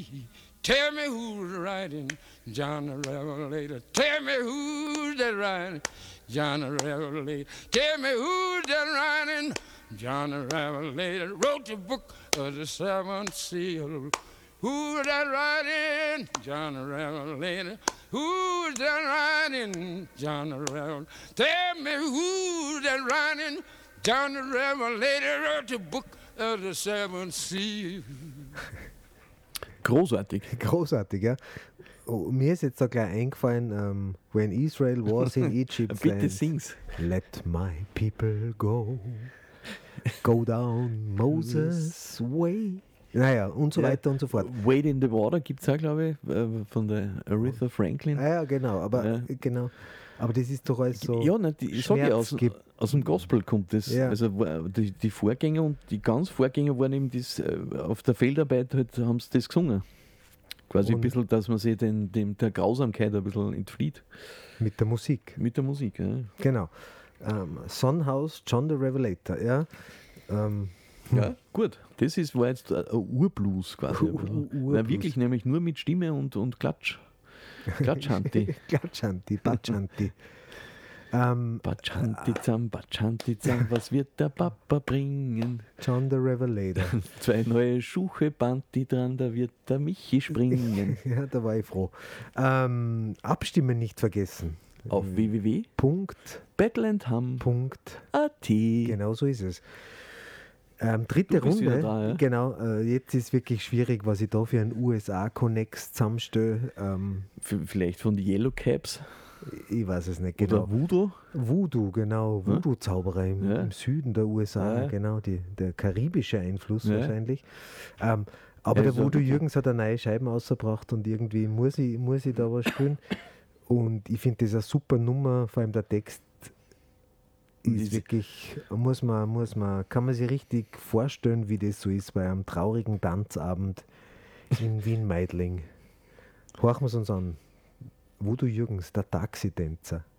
Tell me who's riding, John the Revelator. Tell me who's that riding, John the Revelator. Tell me who's that riding, John the Revelator. Wrote the book of the seventh seal. Who's that riding, John the Revelator? Who's that riding, John the Revelator? Tell me who's that riding, John the Revelator. Wrote the book of the seventh seal. Großartig. Großartig, ja. Oh, mir ist jetzt da gleich eingefallen, when Israel was in Egypt. Bitte sing's. Let my people go. Go down Moses' way. Naja, und so weiter und so fort. Wade in the Water gibt es auch, glaube ich, von der Aretha Franklin. Ja, genau, aber Aber das ist doch alles so. Ja, nein, ich sage ja, aus dem Gospel kommt das. Ja. Also die Vorgänger und die ganz Vorgänger waren eben das, auf der Feldarbeit halt, haben sie das gesungen. Quasi ein bisschen, dass man sich der Grausamkeit ein bisschen entflieht. Mit der Musik. Mit der Musik, ja. Genau. Son House, John the Revelator, ja. Ja, gut. Das war jetzt ein Urblues quasi. Nein, wirklich, nämlich nur mit Stimme und Klatsch. Klatschanti. Klatschanti, Batschanti. Batschanti zam, was wird der Papa bringen? John the Revelator. 2 neue Schuhe, Banti dran, da wird der Michi springen. Ja, da war ich froh. Abstimmen nicht vergessen. Auf www.battleandham.at. Genau so ist es. Dritte Runde, da, ja? Genau, jetzt ist wirklich schwierig, was ich da für einen USA-Connex zusammenstelle. Vielleicht von den Yellow Caps? Ich weiß es nicht genau. Oder Voodoo? Voodoo, genau. Voodoo-Zauberer im Süden der USA, genau. Der karibische Einfluss wahrscheinlich. Aber der Voodoo Jürgens hat eine neue Scheiben rausgebracht und irgendwie muss ich da was spielen. Und ich finde das eine super Nummer, vor allem der Text ist wirklich, kann man sich richtig vorstellen, wie das so ist bei einem traurigen Tanzabend in Wien-Meidling. Horchen wir es uns an. Voodoo Jürgens, der Taxitänzer.